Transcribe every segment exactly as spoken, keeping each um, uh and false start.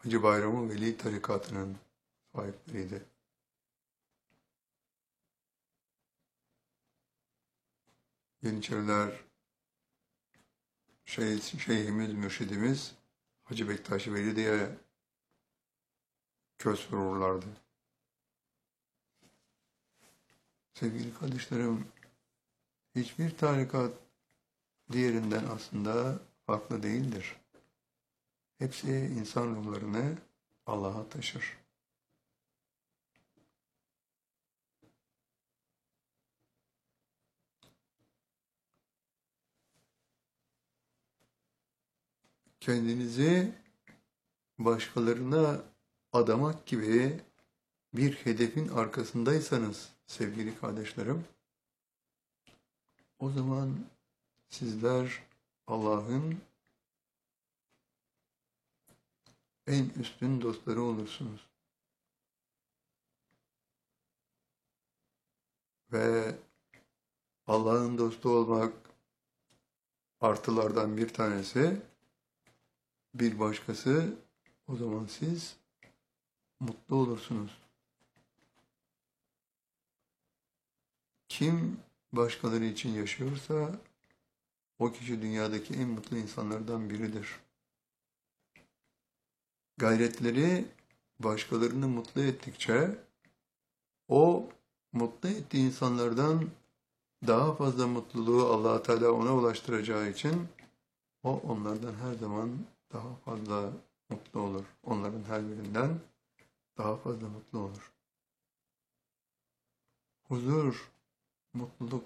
Hacı Bayramı Veli tarikatının sahipleriydi. Yeniçeriler şey, şeyhimiz, mürşidimiz Hacı Bektaş Veli diye köz vururlardı. Sevgili kardeşlerim, hiçbir tarikat diğerinden aslında farklı değildir. Hepsi insan ruhlarını Allah'a taşır. Kendinizi başkalarına adamak gibi bir hedefin arkasındaysanız sevgili kardeşlerim, o zaman sizler Allah'ın en üstün dostları olursunuz. Ve Allah'ın dostu olmak artılardan bir tanesi, bir başkası, o zaman siz mutlu olursunuz. Kim başkaları için yaşıyorsa o kişi dünyadaki en mutlu insanlardan biridir. Gayretleri başkalarını mutlu ettikçe o mutlu ettiği insanlardan daha fazla mutluluğu Allah Teala ona ulaştıracağı için o onlardan her zaman daha fazla mutlu olur. Onların her birinden daha fazla mutlu olur. Huzur, mutluluk.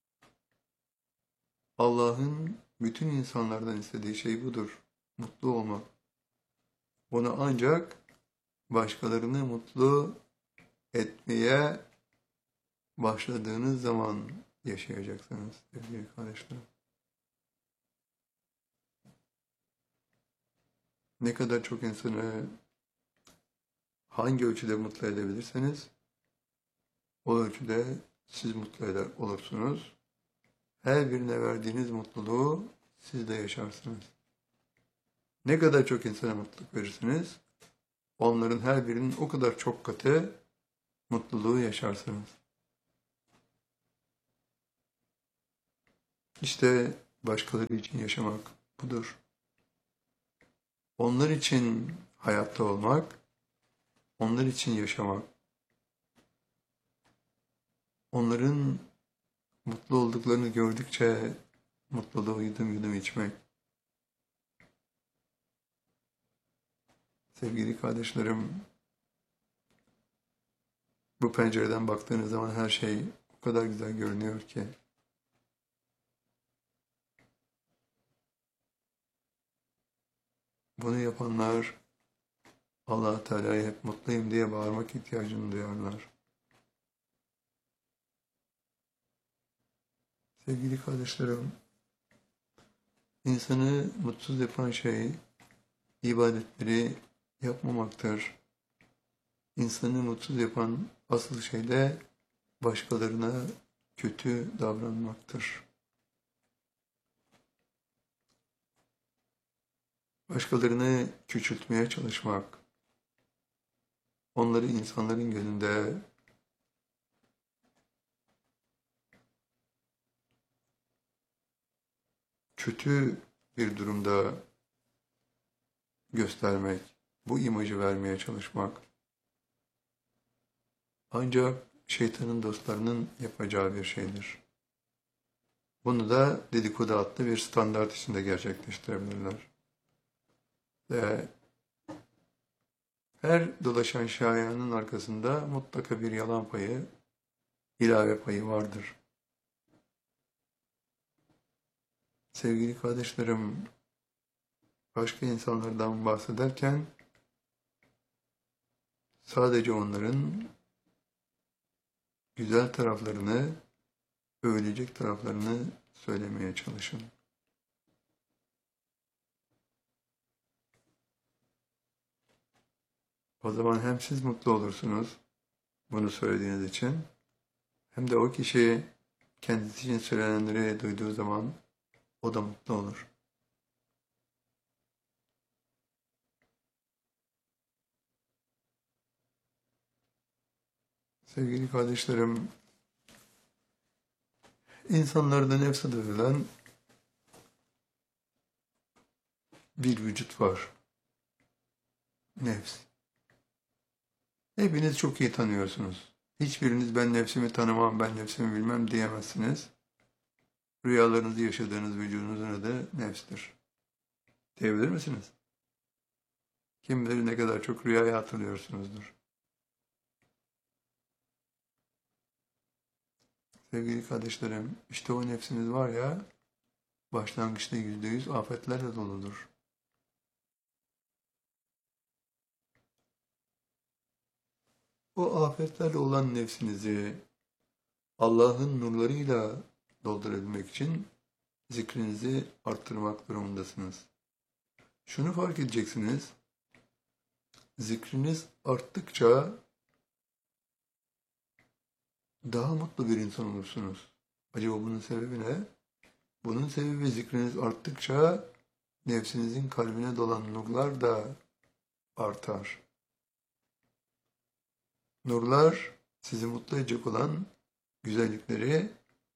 Allah'ın bütün insanlardan istediği şey budur. Mutlu olmak. Bunu ancak başkalarını mutlu etmeye başladığınız zaman yaşayacaksınız sevgili kardeşlerim. Ne kadar çok insanı hangi ölçüde mutlu edebilirseniz o ölçüde siz mutlu eder olursunuz. Her birine verdiğiniz mutluluğu siz de yaşarsınız. Ne kadar çok insana mutluluk verirsiniz, onların her birinin o kadar çok katı mutluluğu yaşarsınız. İşte başkaları için yaşamak budur. Onlar için hayatta olmak, onlar için yaşamak, onların mutlu olduklarını gördükçe mutluluğu yudum yudum içmek. Sevgili kardeşlerim, bu pencereden baktığınız zaman her şey o kadar güzel görünüyor ki. Bunu yapanlar Allah Teala'ya hep mutluyum diye bağırmak ihtiyacını duyarlar. Sevgili kardeşlerim, insanı mutsuz yapan şey ibadetleri yapmamaktır. İnsanı mutsuz yapan asıl şey de başkalarına kötü davranmaktır. Başkalarını küçültmeye çalışmak, onları insanların gözünde kötü bir durumda göstermek, bu imajı vermeye çalışmak ancak şeytanın dostlarının yapacağı bir şeydir. Bunu da dedikodu adlı bir standart içinde gerçekleştirebilirler. Ve her dolaşan şayanın arkasında mutlaka bir yalan payı, ilave payı vardır. Sevgili kardeşlerim, başka insanlardan bahsederken sadece onların güzel taraflarını, övülecek taraflarını söylemeye çalışın. O zaman hem siz mutlu olursunuz bunu söylediğiniz için, hem de o kişi kendisi için söylenenleri duyduğu zaman o da mutlu olur. Sevgili kardeşlerim, insanlarda nefs adı verilen bir vücut var. Nefs. Hepiniz çok iyi tanıyorsunuz. Hiçbiriniz ben nefsimi tanımam, ben nefsimi bilmem diyemezsiniz. Rüyalarınızı yaşadığınız vücudunuzun adı nefstir. Diyebilir misiniz? Kim bilir ne kadar çok rüyayı hatırlıyorsunuzdur. Sevgili kardeşlerim, işte o nefsiniz var ya, başlangıçta yüzde yüz afetlerle doludur. O afetlerle olan nefsinizi Allah'ın nurlarıyla doldurabilmek için zikrinizi arttırmak durumundasınız. Şunu fark edeceksiniz, zikriniz arttıkça daha mutlu bir insan olursunuz. Acaba bunun sebebi ne? Bunun sebebi zikriniz arttıkça nefsinizin kalbine dolan nurlar da artar. Nurlar sizi mutlu edecek olan güzellikleri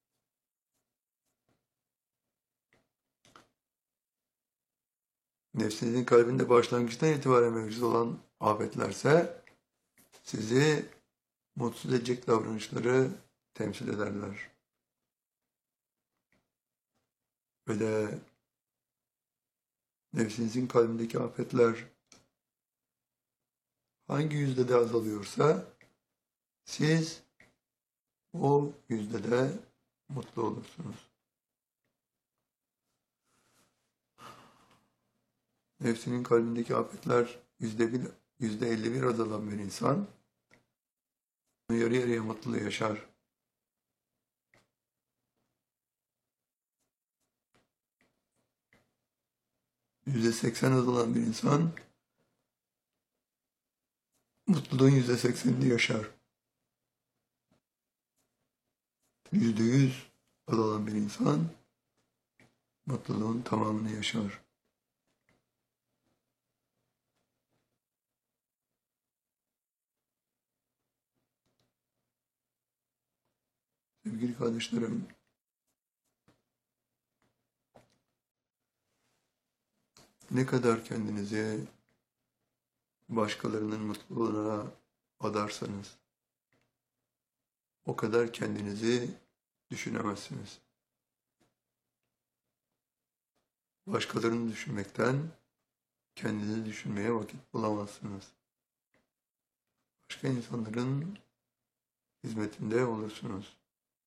nefsinizin kalbinde başlangıçtan itibaren mevcut olan afetlerse sizi mutsuz edecek davranışları temsil ederler. Ve de nefsinizin kalbindeki afetler hangi yüzdede azalıyorsa siz o yüzdede mutlu olursunuz. Nefsinin kalbindeki afetler yüzde bir, yüzde elli bir azalan bir insan yarı yarıya mutlu yaşar. Yüzde seksen azalan bir insan mutluluğun yüzde seksenini yaşar. Yüzde yüz azalan bir insan mutluluğun tamamını yaşar. Sevgili kardeşlerim, ne kadar kendinizi başkalarının mutluluğuna adarsanız, o kadar kendinizi düşünemezsiniz. Başkalarını düşünmekten kendinizi düşünmeye vakit bulamazsınız. Başka insanların hizmetinde olursunuz.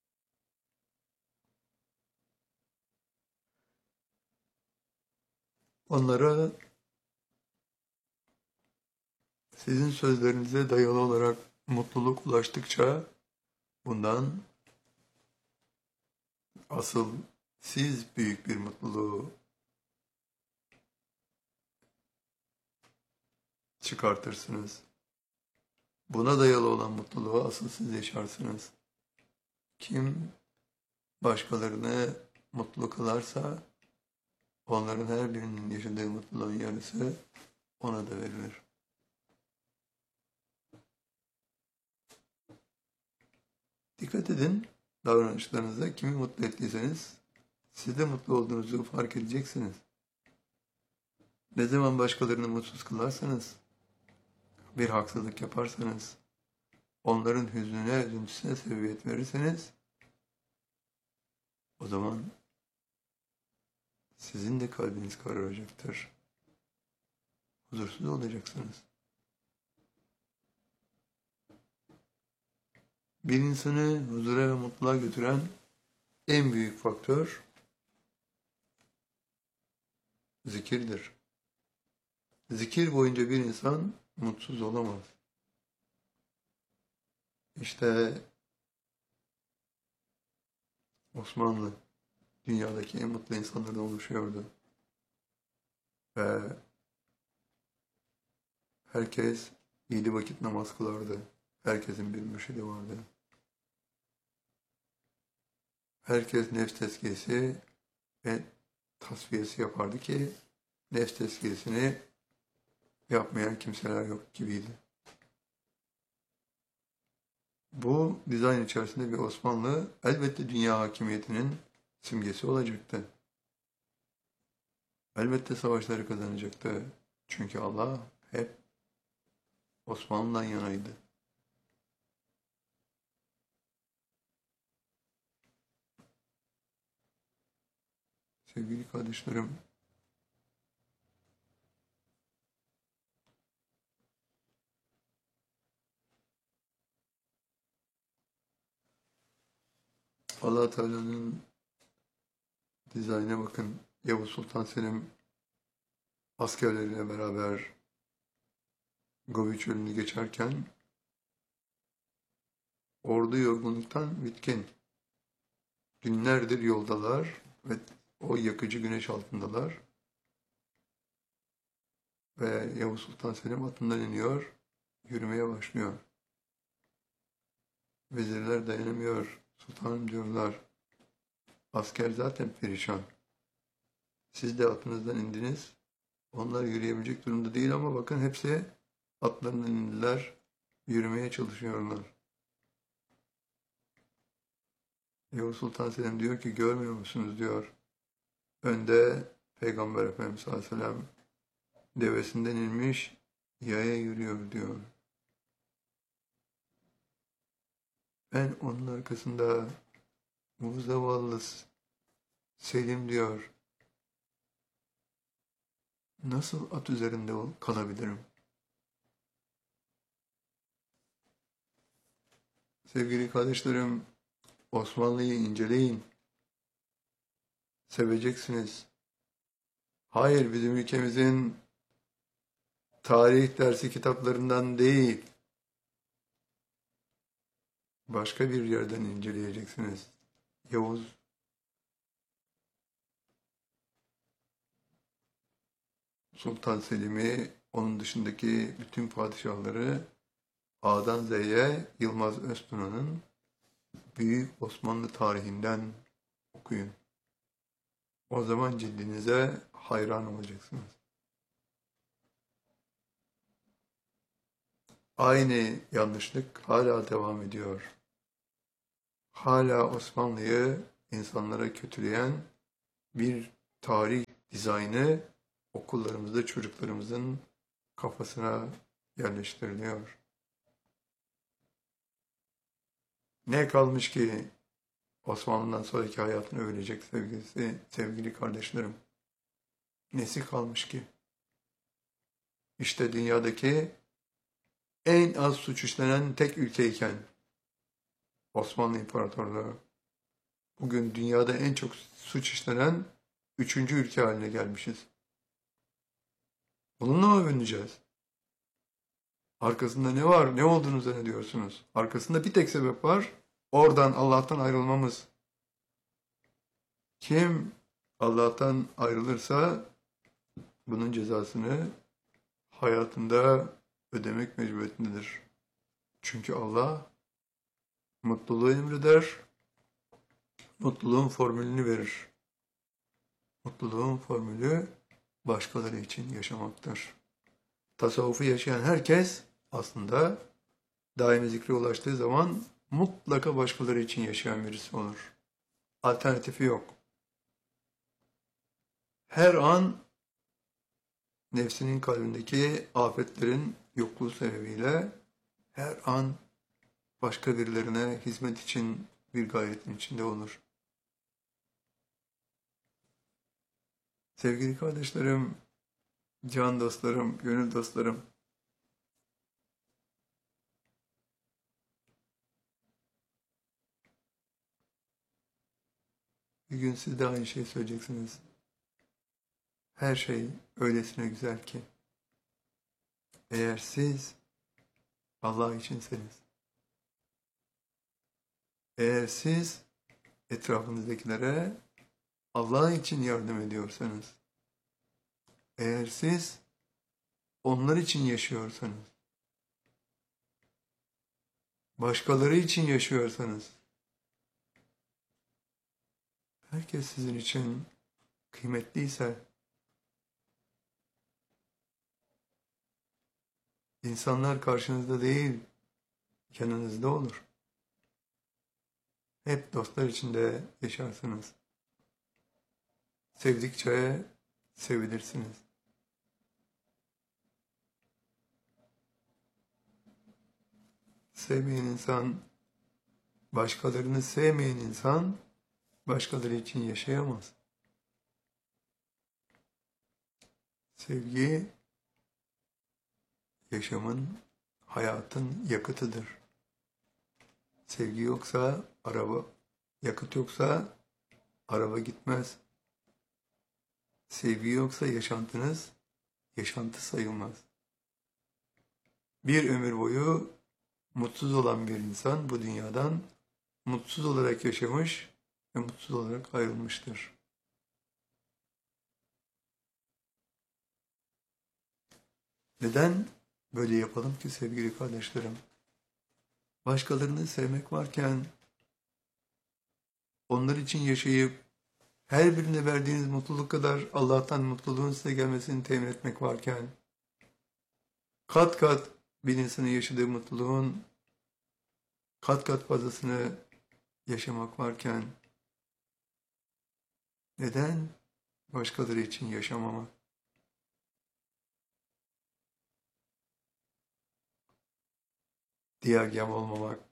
Onlara sizin sözlerinize dayalı olarak mutluluk ulaştıkça bundan asıl siz büyük bir mutluluğu çıkartırsınız. Buna dayalı olan mutluluğu asıl siz yaşarsınız. Kim başkalarını mutlu kılarsa onların her birinin yaşadığı mutluluğun yarısı ona da verilir. Dikkat edin, davranışlarınızda kimi mutlu ettiyseniz siz de mutlu olduğunuzu fark edeceksiniz. Ne zaman başkalarını mutsuz kılarsanız, bir haksızlık yaparsanız, onların hüznüne, üzüntüsüne sebebiyet verirseniz, o zaman sizin de kalbiniz kararacaktır. Huzursuz olacaksınız. Bir insanı huzura ve mutluluğa götüren en büyük faktör zikirdir. Zikir boyunca bir insan mutsuz olamaz. İşte Osmanlı dünyadaki en mutlu insanlardan oluşuyordu. Ve herkes yedi vakit namaz kılardı. Herkesin bir mürşidi vardı. Herkes nefs tezkiyesi ve tasfiyesi yapardı ki nefs tezkiyesini yapmayan kimseler yok gibiydi. Bu dizayn içerisinde bir Osmanlı elbette dünya hakimiyetinin simgesi olacaktı. Elbette savaşları kazanacaktı. Çünkü Allah hep Osmanlı'dan yanaydı. Sevgili kardeşlerim, Allah Teala'nın dizaynına bakın. Yavuz Sultan Selim askerleriyle beraber Gobi çölünü geçerken ordu yorgunluktan bitkin. Günlerdir yoldalar ve o yakıcı güneş altındalar. Ve Yavuz Sultan Selim atından iniyor, yürümeye başlıyor. Vezirler dayanamıyor. Sultanım diyorlar, asker zaten perişan. Siz de atınızdan indiniz. Onlar yürüyebilecek durumda değil ama bakın hepsi atlarından indiler, yürümeye çalışıyorlar. Yavuz Sultan Selim diyor ki görmüyor musunuz diyor. Önde Peygamber Efendimiz sallallahu aleyhi ve sellem devesinden inmiş yaya yürüyor diyor. Ben onun arkasında bu zavallı Selim diyor. Nasıl at üzerinde kalabilirim? Sevgili kardeşlerim, Osmanlı'yı inceleyin. Seveceksiniz. Hayır, bizim ülkemizin tarih dersi kitaplarından değil, başka bir yerden inceleyeceksiniz. Yavuz Sultan Selim'i, onun dışındaki bütün padişahları A'dan Z'ye Yılmaz Öztuna'nın Büyük Osmanlı tarihinden okuyun. O zaman cildinize hayran olacaksınız. Aynı yanlışlık hala devam ediyor. Hala Osmanlı'yı insanlara kötüleyen bir tarih dizaynı okullarımızda çocuklarımızın kafasına yerleştiriliyor. Ne kalmış ki Osmanlı'dan sonraki hayatını ölecek sevgilisi, sevgili kardeşlerim? Nesi kalmış ki? İşte dünyadaki en az suç işlenen tek ülkeyken Osmanlı İmparatorluğu bugün dünyada en çok suç işlenen üçüncü ülke haline gelmişiz. Bununla mı övüneceğiz? Arkasında ne var? Ne olduğunu zannediyorsunuz? Arkasında bir tek sebep var. Oradan Allah'tan ayrılmamız. Kim Allah'tan ayrılırsa bunun cezasını hayatında ödemek mecburiyetindedir. Çünkü Allah mutluluğu emreder, mutluluğun formülünü verir. Mutluluğun formülü başkaları için yaşamaktır. Tasavvufu yaşayan herkes aslında daimi zikre ulaştığı zaman mutlaka başkaları için yaşayan birisi olur. Alternatifi yok. Her an nefsinin kalbindeki afetlerin yokluğu sebebiyle her an başka birilerine hizmet için bir gayretin içinde olur. Sevgili kardeşlerim, can dostlarım, gönül dostlarım, bir gün siz de aynı şeyi söyleyeceksiniz. Her şey öylesine güzel ki, eğer siz Allah içinseniz, eğer siz etrafınızdakilere Allah için yardım ediyorsanız, eğer siz onlar için yaşıyorsanız, başkaları için yaşıyorsanız, herkes sizin için kıymetliyse, insanlar karşınızda değil, yanınızda olur. hep dostlar içinde yaşarsınız. Sevdikçe sevilirsiniz. Sevmeyen insan, başkalarını sevmeyen insan, başkaları için yaşayamaz. Sevgi, yaşamın, hayatın yakıtıdır. Sevgi yoksa araba, yakıt yoksa araba gitmez. Sevgi yoksa yaşantınız, yaşantı sayılmaz. Bir ömür boyu mutsuz olan bir insan bu dünyadan mutsuz olarak yaşamış ve mutsuz olarak ayrılmıştır. Neden böyle yapalım ki sevgili kardeşlerim? Başkalarını sevmek varken, onlar için yaşayıp, her birine verdiğiniz mutluluk kadar Allah'tan mutluluğun size gelmesini temin etmek varken, kat kat bir insanın yaşadığı mutluluğun kat kat fazlasını yaşamak varken, neden başkaları için yaşamamak? Diğergam olmamak?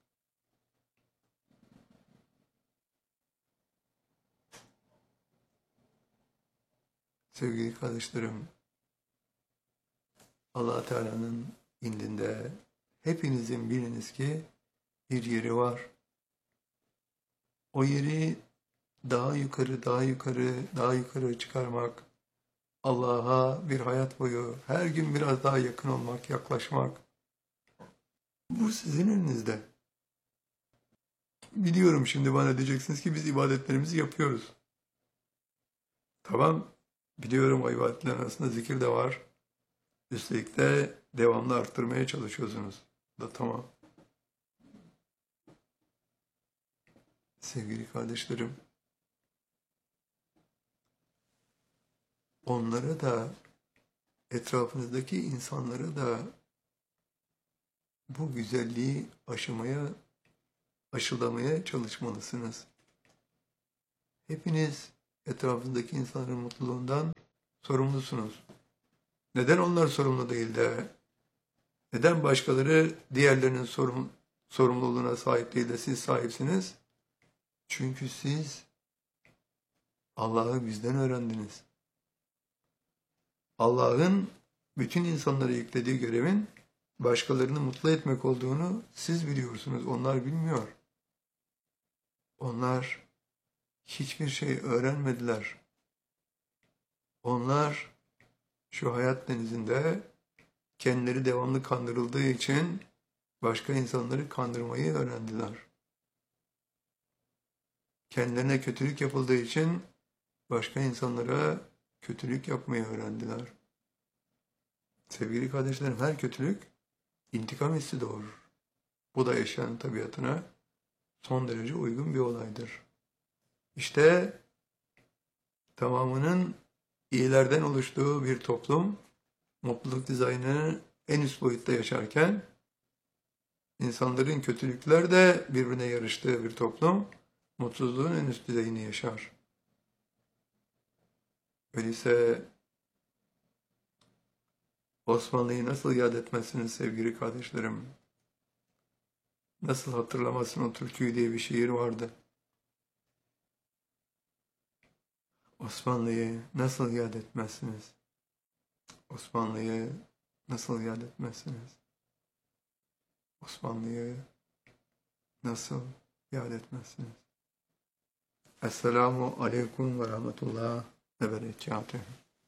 Sevgili kardeşlerim, Allah Teala'nın indinde hepinizin biliniz ki bir yeri var. O yeri daha yukarı, daha yukarı, daha yukarı çıkarmak, Allah'a bir hayat boyu her gün biraz daha yakın olmak, yaklaşmak. Bu sizin elinizde. Biliyorum şimdi bana diyeceksiniz ki biz ibadetlerimizi yapıyoruz. Tamam, biliyorum o ibadetlerin arasında zikir de var. Üstelik de devamlı arttırmaya çalışıyorsunuz. Da tamam. Sevgili kardeşlerim, onlara da, etrafınızdaki insanlara da bu güzelliği aşımaya, aşılamaya çalışmalısınız. Hepiniz etrafınızdaki insanların mutluluğundan sorumlusunuz. Neden onlar sorumlu değil de, neden başkaları diğerlerinin sorum, sorumluluğuna sahip değil de siz sahipsiniz? Çünkü siz Allah'ı bizden öğrendiniz. Allah'ın bütün insanlara yüklediği görevin başkalarını mutlu etmek olduğunu siz biliyorsunuz, onlar bilmiyor. Onlar hiçbir şey öğrenmediler. Onlar şu hayat denizinde kendileri devamlı kandırıldığı için başka insanları kandırmayı öğrendiler. Kendilerine kötülük yapıldığı için başka insanlara kötülük yapmayı öğrendiler. Sevgili kardeşlerim, her kötülük intikam hissi doğurur. Bu da eşyanın tabiatına son derece uygun bir olaydır. İşte tamamının iyilerden oluştuğu bir toplum, mutluluk dizaynını en üst boyutta yaşarken, insanların kötülükler de birbirine yarıştığı bir toplum, mutsuzluğun en üst düzeyini yaşar. Öyleyse Osmanlı'yı nasıl yad etmezsiniz sevgili kardeşlerim? Nasıl hatırlamazsın o türküyü diye bir şiir vardı. Osmanlı'yı nasıl yad etmezsiniz? Osmanlı'yı nasıl yad etmezsiniz? Osmanlı'yı nasıl yad etmezsiniz? Esselamu aleyküm ve rahmetullah ve berekatuhu.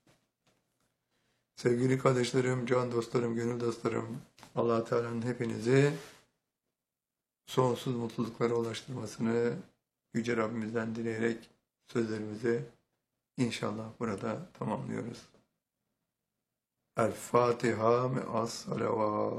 Sevgili kardeşlerim, can dostlarım, gönül dostlarım, Allah Teala'nın hepinizi sonsuz mutluluklara ulaştırmasını Yüce Rabbimizden dileyerek sözlerimizi inşallah burada tamamlıyoruz. El Fatiha me'as salavat.